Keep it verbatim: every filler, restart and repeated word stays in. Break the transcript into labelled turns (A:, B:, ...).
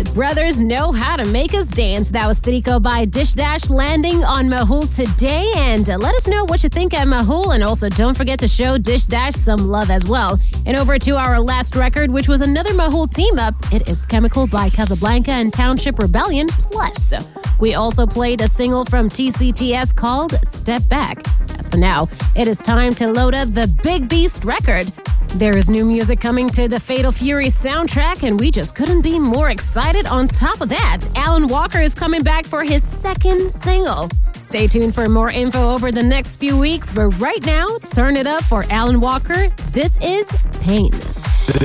A: it. Brothers know how to make us dance. That was Trico by Dish Dash landing on Mahul today. And uh, let us know what you think at Mahul. And also don't forget to show Dish Dash some love as well. And over to our last record, which was another Mahul team up. It is Chemical by Casablanca and Township Rebellion. Plus, we also played a single from T C T S called Step Back. As for now, it is time to load up the Big Beast record. There is new music coming to the Fatal Fury soundtrack, and we just couldn't be more excited. On top of that, Alan Walker is coming back for his second single. Stay tuned for more info over the next few weeks, but right now, turn it up for Alan Walker. This is Pain.